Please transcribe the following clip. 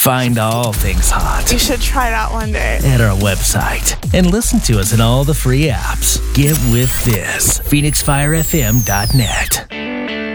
Find all things hot. You should try that one day. At our website. And listen to us in all the free apps. Get with this. PhoenixFireFM.net.